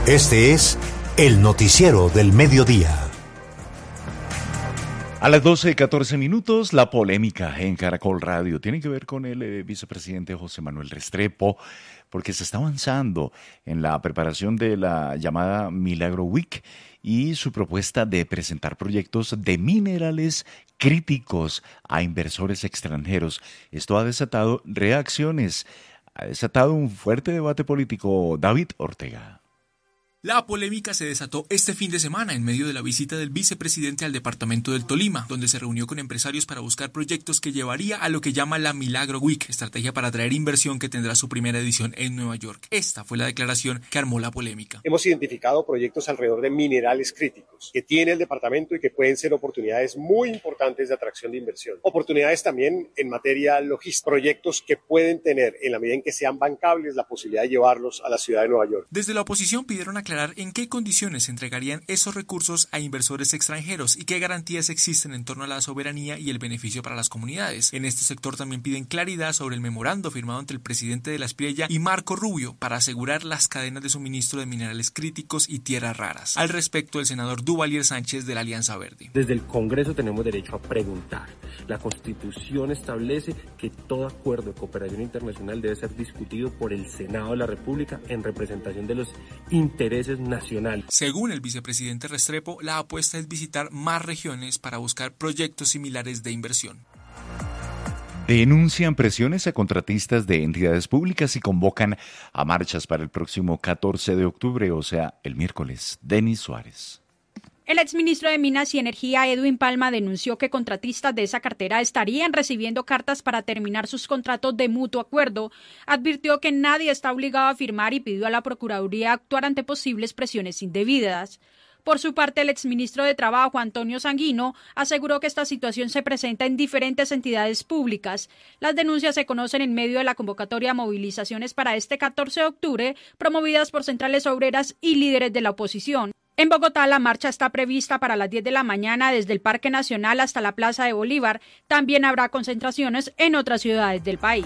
Este es el noticiero del mediodía. A las 12:14, la polémica en Caracol Radio tiene que ver con el vicepresidente José Manuel Restrepo, porque se está avanzando en la preparación de la llamada Milagro Week y su propuesta de presentar proyectos de minerales críticos a inversores extranjeros. Esto ha desatado reacciones, ha desatado un fuerte debate político. David Ortega. La polémica se desató este fin de semana en medio de la visita del vicepresidente al departamento del Tolima, donde se reunió con empresarios para buscar proyectos que llevaría a lo que llama la Milagro Week, estrategia para atraer inversión que tendrá su primera edición en Nueva York. Esta fue la declaración que armó la polémica. Hemos identificado proyectos alrededor de minerales críticos que tiene el departamento y que pueden ser oportunidades muy importantes de atracción de inversión. Oportunidades también en materia logística, proyectos que pueden tener, en la medida en que sean bancables, la posibilidad de llevarlos a la ciudad de Nueva York. Desde la oposición pidieron aclarar en qué condiciones se entregarían esos recursos a inversores extranjeros y qué garantías existen en torno a la soberanía y el beneficio para las comunidades. En este sector también piden claridad sobre el memorando firmado entre el presidente de la Espriella y Marco Rubio para asegurar las cadenas de suministro de minerales críticos y tierras raras. Al respecto, el senador Duvalier Sánchez de la Alianza Verde. Desde el Congreso tenemos derecho a preguntar. La Constitución establece que todo acuerdo de cooperación internacional debe ser discutido por el Senado de la República en representación de los intereses nacional. Según el vicepresidente Restrepo, la apuesta es visitar más regiones para buscar proyectos similares de inversión. Denuncian presiones a contratistas de entidades públicas y convocan a marchas para el próximo 14 de octubre, o sea, el miércoles. Denis Suárez. El exministro de Minas y Energía, Edwin Palma, denunció que contratistas de esa cartera estarían recibiendo cartas para terminar sus contratos de mutuo acuerdo. Advirtió que nadie está obligado a firmar y pidió a la Procuraduría actuar ante posibles presiones indebidas. Por su parte, el exministro de Trabajo, Antonio Sanguino, aseguró que esta situación se presenta en diferentes entidades públicas. Las denuncias se conocen en medio de la convocatoria a movilizaciones para este 14 de octubre, promovidas por centrales obreras y líderes de la oposición. En Bogotá, la marcha está prevista para las 10 de la mañana desde el Parque Nacional hasta la Plaza de Bolívar. También habrá concentraciones en otras ciudades del país.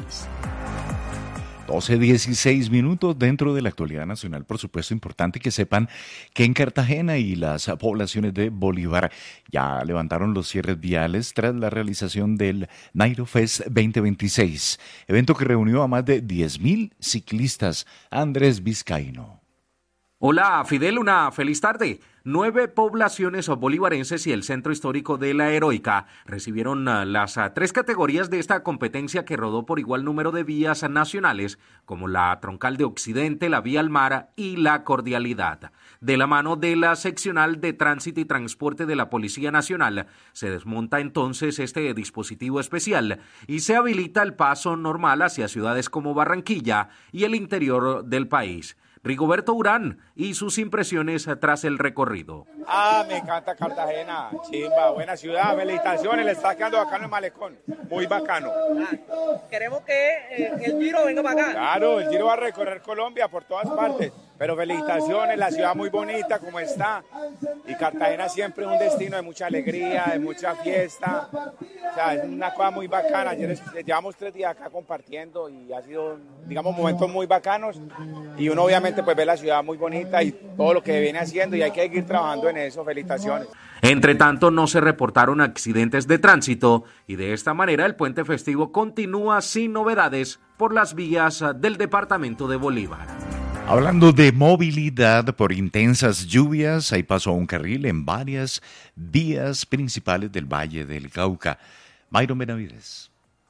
12:16 dentro de la actualidad nacional. Por supuesto, importante que sepan que en Cartagena y las poblaciones de Bolívar ya levantaron los cierres viales tras la realización del Nairo Fest 2026, evento que reunió a más de 10.000 ciclistas. Andrés Vizcaíno. Hola Fidel, una feliz tarde. 9 poblaciones bolivarenses y el Centro Histórico de la Heroica recibieron las 3 categorías de esta competencia que rodó por igual número de vías nacionales, como la Troncal de Occidente, la Vía al Mar y la Cordialidad. De la mano de la seccional de Tránsito y Transporte de la Policía Nacional, se desmonta entonces este dispositivo especial y se habilita el paso normal hacia ciudades como Barranquilla y el interior del país. Rigoberto Urán y sus impresiones tras el recorrido. Me encanta Cartagena, chimba, buena ciudad, felicitaciones, le está quedando bacano el malecón, muy bacano. Queremos que el Giro venga para acá. Claro, el Giro va a recorrer Colombia por todas partes, pero felicitaciones, la ciudad muy bonita como está, y Cartagena siempre es un destino de mucha alegría, de mucha fiesta, o sea, es una cosa muy bacana. Ayer llevamos 3 días acá compartiendo y ha sido, digamos, momentos muy bacanos, y uno obviamente pues ve la ciudad muy bonita y todo lo que viene haciendo, y hay que seguir trabajando en eso. Felicitaciones. Entre tanto, no se reportaron accidentes de tránsito y de esta manera el puente festivo continúa sin novedades por las vías del departamento de Bolívar. Hablando de movilidad, por intensas lluvias, hay paso a un carril en varias vías principales del Valle del Cauca. Mayron Benavides.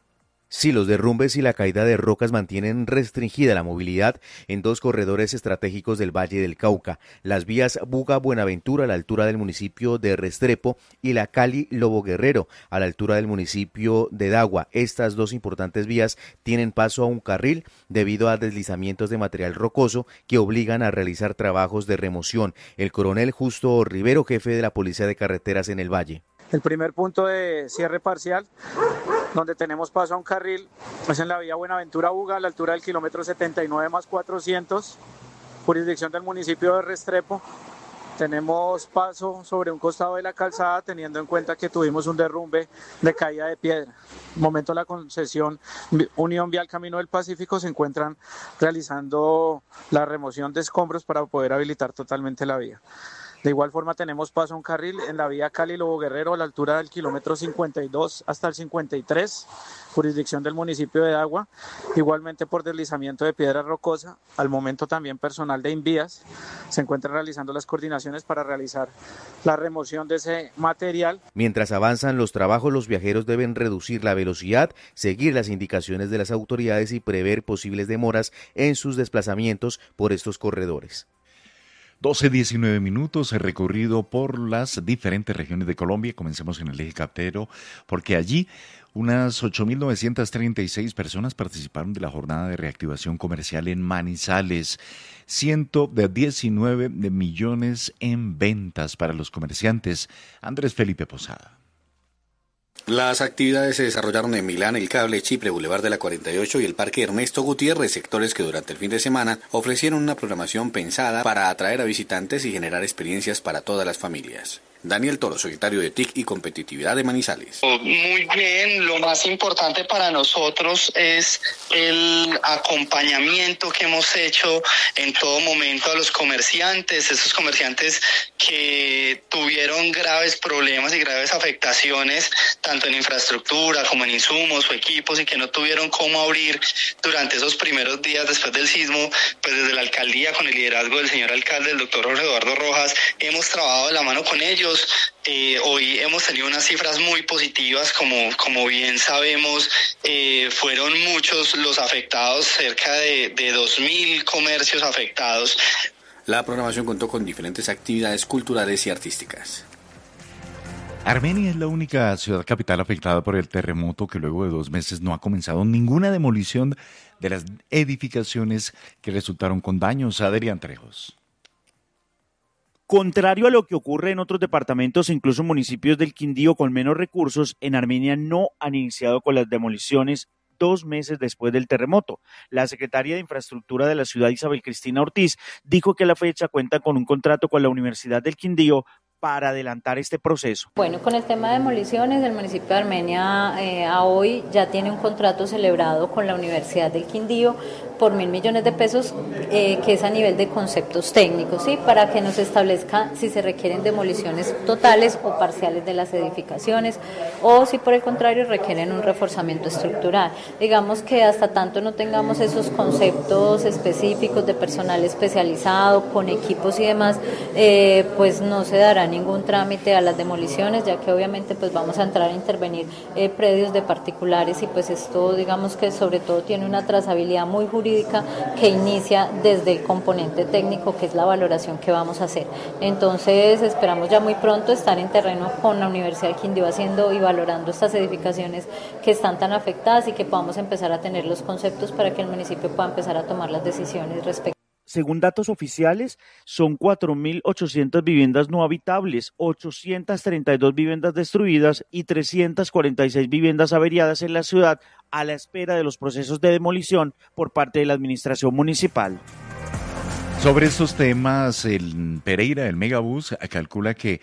Sí, los derrumbes y la caída de rocas mantienen restringida la movilidad en 2 corredores estratégicos del Valle del Cauca, las vías Buga-Buenaventura a la altura del municipio de Restrepo y la Cali-Lobo Guerrero a la altura del municipio de Dagua. Estas 2 importantes vías tienen paso a un carril debido a deslizamientos de material rocoso que obligan a realizar trabajos de remoción. El coronel Justo Rivero, jefe de la Policía de Carreteras en el Valle. El primer punto de cierre parcial, donde tenemos paso a un carril, es en la vía Buenaventura-Buga, a la altura del kilómetro 79 más 400, jurisdicción del municipio de Restrepo. Tenemos paso sobre un costado de la calzada, teniendo en cuenta que tuvimos un derrumbe de caída de piedra. En el momento la concesión Unión Vial Camino del Pacífico se encuentran realizando la remoción de escombros para poder habilitar totalmente la vía. De igual forma tenemos paso a un carril en la vía Cali-Lobo Guerrero a la altura del kilómetro 52 hasta el 53, jurisdicción del municipio de Agua, igualmente por deslizamiento de piedra rocosa. Al momento también personal de Invías se encuentra realizando las coordinaciones para realizar la remoción de ese material. Mientras avanzan los trabajos, los viajeros deben reducir la velocidad, seguir las indicaciones de las autoridades y prever posibles demoras en sus desplazamientos por estos corredores. 12:19 minutos, el recorrido por las diferentes regiones de Colombia. Comencemos en el eje cafetero, porque allí unas 8.936 personas participaron de la jornada de reactivación comercial en Manizales. 119 millones en ventas para los comerciantes. Andrés Felipe Posada. Las actividades se desarrollaron en Milán, El Cable, Chipre, Boulevard de la 48 y el Parque Ernesto Gutiérrez, sectores que durante el fin de semana ofrecieron una programación pensada para atraer a visitantes y generar experiencias para todas las familias. Daniel Toro, secretario de TIC y Competitividad de Manizales. Muy bien, lo más importante para nosotros es el acompañamiento que hemos hecho en todo momento a los comerciantes, esos comerciantes que tuvieron graves problemas y graves afectaciones, tanto en infraestructura como en insumos o equipos, y que no tuvieron cómo abrir durante esos primeros días después del sismo. Pues desde la alcaldía, con el liderazgo del señor alcalde, el doctor Jorge Eduardo Rojas, hemos trabajado de la mano con ellos. Hoy hemos tenido unas cifras muy positivas, como bien sabemos, fueron muchos los afectados, cerca de 2.000 comercios afectados. La programación contó con diferentes actividades culturales y artísticas. Armenia es la única ciudad capital afectada por el terremoto que luego de 2 meses no ha comenzado ninguna demolición de las edificaciones que resultaron con daños. Adrián Trejos. Contrario a lo que ocurre en otros departamentos e incluso municipios del Quindío con menos recursos, en Armenia no han iniciado con las demoliciones 2 meses después del terremoto. La secretaria de Infraestructura de la ciudad, Isabel Cristina Ortiz, dijo que a la fecha cuenta con un contrato con la Universidad del Quindío para adelantar este proceso. Bueno, con el tema de demoliciones, el municipio de Armenia a hoy ya tiene un contrato celebrado con la Universidad del Quindío por 1.000 millones de pesos, que es a nivel de conceptos técnicos, ¿sí? Para que nos establezca si se requieren demoliciones totales o parciales de las edificaciones, o si por el contrario requieren un reforzamiento estructural. Digamos que hasta tanto no tengamos esos conceptos específicos de personal especializado, con equipos y demás, pues no se dará ningún trámite a las demoliciones, ya que obviamente pues vamos a entrar a intervenir predios de particulares, y pues esto digamos que sobre todo tiene una trazabilidad muy jurídica que inicia desde el componente técnico, que es la valoración que vamos a hacer. Entonces esperamos ya muy pronto estar en terreno con la Universidad del Quindío haciendo y valorando estas edificaciones que están tan afectadas, y que podamos empezar a tener los conceptos para que el municipio pueda empezar a tomar las decisiones respecto. Según datos oficiales, son 4.800 viviendas no habitables, 832 viviendas destruidas y 346 viviendas averiadas en la ciudad, a la espera de los procesos de demolición por parte de la administración municipal. Sobre estos temas, el Pereira, el Megabús, calcula que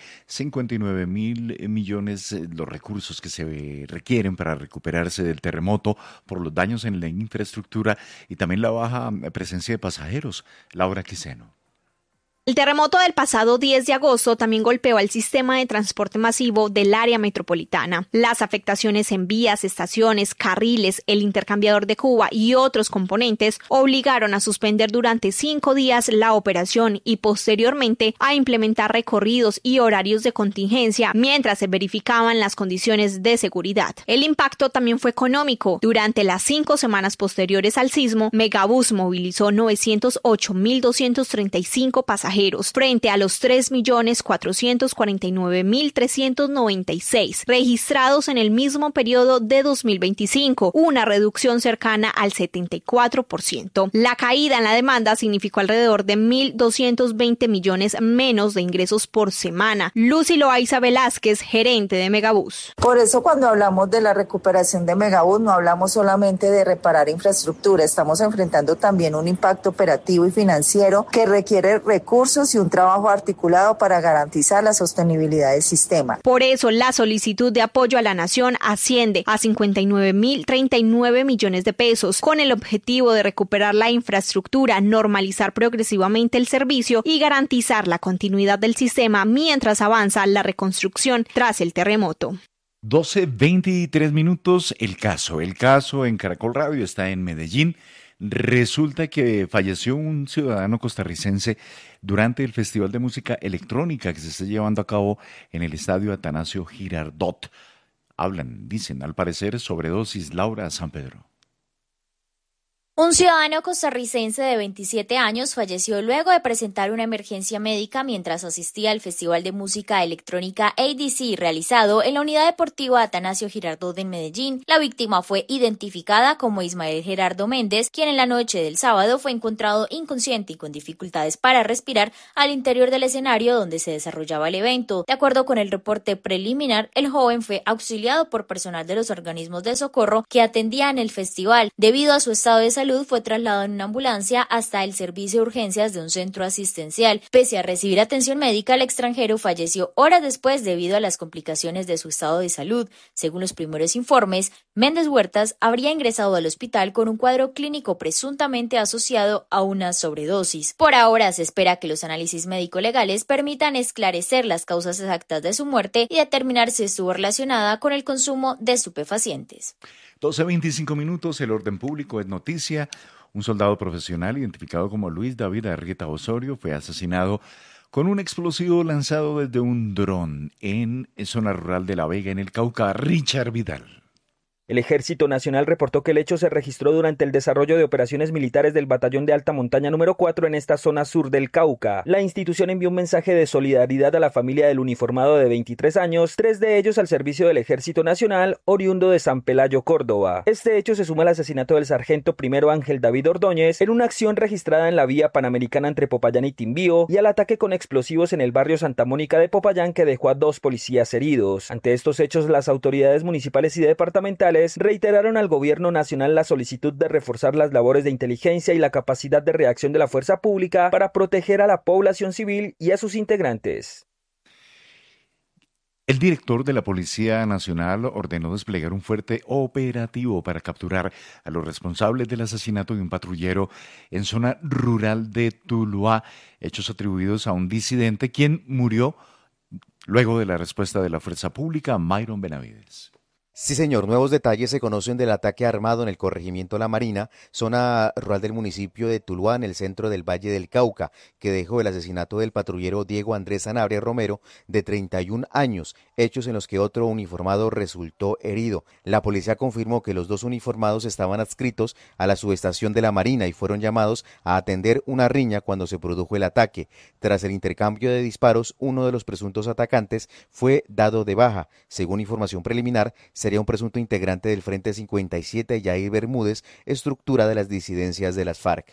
59.000 millones los recursos que se requieren para recuperarse del terremoto por los daños en la infraestructura y también la baja presencia de pasajeros. Laura Quiseno. El terremoto del pasado 10 de agosto también golpeó al sistema de transporte masivo del área metropolitana. Las afectaciones en vías, estaciones, carriles, el intercambiador de Cuba y otros componentes obligaron a suspender durante 5 días la operación y posteriormente a implementar recorridos y horarios de contingencia mientras se verificaban las condiciones de seguridad. El impacto también fue económico. Durante las 5 semanas posteriores al sismo, Megabús movilizó 908.235 pasajeros frente a los 3.449.396 registrados en el mismo periodo de 2025, una reducción cercana al 74%. La caída en la demanda significó alrededor de 1.220 millones menos de ingresos por semana. Lucy Loaiza Velázquez, gerente de Megabús. Por eso cuando hablamos de la recuperación de Megabús no hablamos solamente de reparar infraestructura, estamos enfrentando también un impacto operativo y financiero que requiere recursos recursos y un trabajo articulado para garantizar la sostenibilidad del sistema. Por eso, la solicitud de apoyo a la nación asciende a 59.039 millones de pesos, con el objetivo de recuperar la infraestructura, normalizar progresivamente el servicio y garantizar la continuidad del sistema mientras avanza la reconstrucción tras el terremoto. 12:23 minutos. El caso en Caracol Radio está en Medellín. Resulta que falleció un ciudadano costarricense durante el Festival de Música Electrónica que se está llevando a cabo en el Estadio Atanasio Girardot. Dicen, al parecer, sobredosis. Laura San Pedro. Un ciudadano costarricense de 27 años falleció luego de presentar una emergencia médica mientras asistía al Festival de Música Electrónica ADC realizado en la Unidad Deportiva Atanasio Girardot en Medellín. La víctima fue identificada como Ismael Gerardo Méndez, quien en la noche del sábado fue encontrado inconsciente y con dificultades para respirar al interior del escenario donde se desarrollaba el evento. De acuerdo con el reporte preliminar, el joven fue auxiliado por personal de los organismos de socorro que atendían el festival. Debido a su estado de salud, fue trasladado en una ambulancia hasta el servicio de urgencias de un centro asistencial. Pese a recibir atención médica, el extranjero falleció horas después debido a las complicaciones de su estado de salud. Según los primeros informes, Méndez Huertas habría ingresado al hospital con un cuadro clínico presuntamente asociado a una sobredosis. Por ahora se espera que los análisis médico-legales permitan esclarecer las causas exactas de su muerte y determinar si estuvo relacionada con el consumo de estupefacientes. 12:25 minutos, el orden público es noticia. Un soldado profesional identificado como Luis David Arrieta Osorio fue asesinado con un explosivo lanzado desde un dron en zona rural de La Vega, en el Cauca. Richard Vidal. El Ejército Nacional reportó que el hecho se registró durante el desarrollo de operaciones militares del Batallón de Alta Montaña número 4 en esta zona sur del Cauca. La institución envió un mensaje de solidaridad a la familia del uniformado de 23 años, 3 de ellos al servicio del Ejército Nacional, oriundo de San Pelayo, Córdoba. Este hecho se suma al asesinato del sargento primero Ángel David Ordóñez en una acción registrada en la vía panamericana entre Popayán y Timbío y al ataque con explosivos en el barrio Santa Mónica de Popayán que dejó a 2 policías heridos. Ante estos hechos, las autoridades municipales y departamentales reiteraron al gobierno nacional la solicitud de reforzar las labores de inteligencia y la capacidad de reacción de la fuerza pública para proteger a la población civil y a sus integrantes. El director de la Policía Nacional ordenó desplegar un fuerte operativo para capturar a los responsables del asesinato de un patrullero en zona rural de Tuluá, hechos atribuidos a un disidente quien murió luego de la respuesta de la fuerza pública. Myron Benavides. Sí, señor. Nuevos detalles se conocen del ataque armado en el corregimiento La Marina, zona rural del municipio de Tuluá, en el centro del Valle del Cauca, que dejó el asesinato del patrullero Diego Andrés Sanabria Romero, de 31 años, hechos en los que otro uniformado resultó herido. La policía confirmó que los 2 uniformados estaban adscritos a la subestación de La Marina y fueron llamados a atender una riña cuando se produjo el ataque. Tras el intercambio de disparos, uno de los presuntos atacantes fue dado de baja. Según información preliminar, sería un presunto integrante del Frente 57, Yair Bermúdez, estructura de las disidencias de las FARC.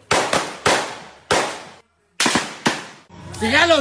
¡Sígalo!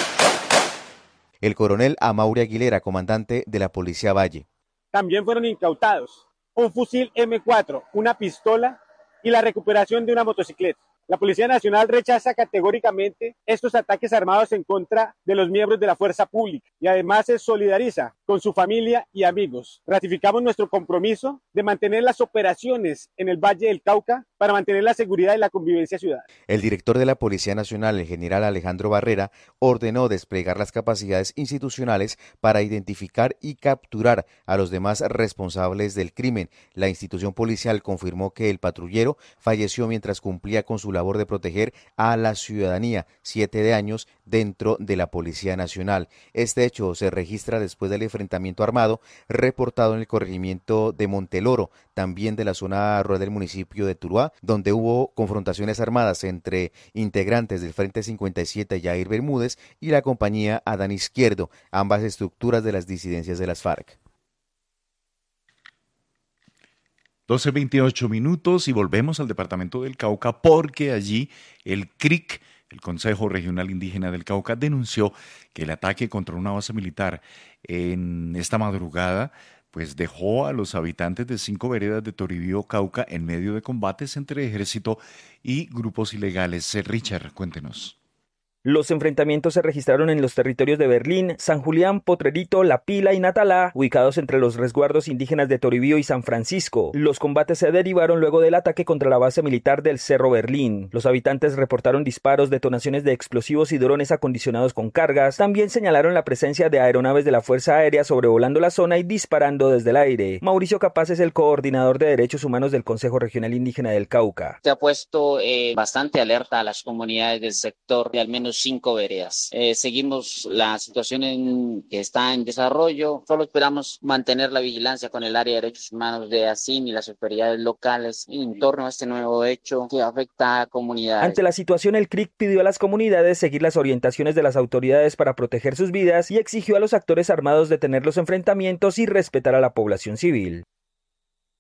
El coronel Amaury Aguilera, comandante de la Policía Valle. También fueron incautados un fusil M4, una pistola y la recuperación de una motocicleta. La Policía Nacional rechaza categóricamente estos ataques armados en contra de los miembros de la fuerza pública y además se solidariza con su familia y amigos. Ratificamos nuestro compromiso de mantener las operaciones en el Valle del Cauca para mantener la seguridad y la convivencia ciudadana. El director de la Policía Nacional, el general Alejandro Barrera, ordenó desplegar las capacidades institucionales para identificar y capturar a los demás responsables del crimen. La institución policial confirmó que el patrullero falleció mientras cumplía con su labor de proteger a la ciudadanía, 7 años dentro de la Policía Nacional. Este hecho se registra después del enfrentamiento armado reportado en el corregimiento de Monteloro, también de la zona rural del municipio de Tuluá, donde hubo confrontaciones armadas entre integrantes del Frente 57 Yair Bermúdez y la compañía Adán Izquierdo, ambas estructuras de las disidencias de las FARC. 12:28 minutos y volvemos al departamento del Cauca porque allí el CRIC, el Consejo Regional Indígena del Cauca, denunció que el ataque contra una base militar en esta madrugada pues dejó a los habitantes de 5 veredas de Toribío, Cauca, en medio de combates entre ejército y grupos ilegales. Richard, cuéntenos. Los enfrentamientos se registraron en los territorios de Berlín, San Julián, Potrerito, La Pila y Natalá, ubicados entre los resguardos indígenas de Toribío y San Francisco. Los combates se derivaron luego del ataque contra la base militar del Cerro Berlín. Los habitantes reportaron disparos, detonaciones de explosivos y drones acondicionados con cargas. También señalaron la presencia de aeronaves de la Fuerza Aérea sobrevolando la zona y disparando desde el aire. Mauricio Capaz es el coordinador de Derechos Humanos del Consejo Regional Indígena del Cauca. Se ha puesto bastante alerta a las comunidades del sector de al menos 5 veredas. Seguimos la situación que está en desarrollo. Solo esperamos mantener la vigilancia con el área de derechos humanos de ASIN y las autoridades locales en torno a este nuevo hecho que afecta a comunidades. Ante la situación, el CRIC pidió a las comunidades seguir las orientaciones de las autoridades para proteger sus vidas y exigió a los actores armados detener los enfrentamientos y respetar a la población civil.